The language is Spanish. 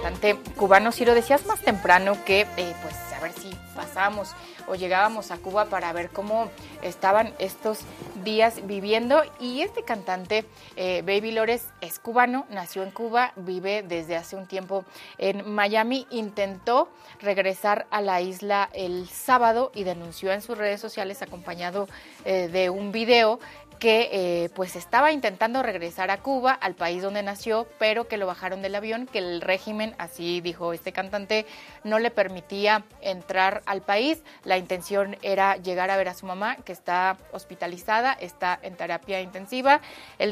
cantante cubano. Sí lo decías más temprano que pues a ver si pasábamos o llegábamos a Cuba para ver cómo estaban estos días viviendo. Y este cantante, Baby Lores, es cubano, nació en Cuba, vive desde hace un tiempo en Miami. Intentó regresar a la isla el sábado y denunció en sus redes sociales, acompañado de un video, que pues estaba intentando regresar a Cuba, al país donde nació, pero que lo bajaron del avión, que el régimen, así dijo este cantante, no le permitía entrar al país. La intención era llegar a ver a su mamá, que está hospitalizada, está en terapia intensiva. El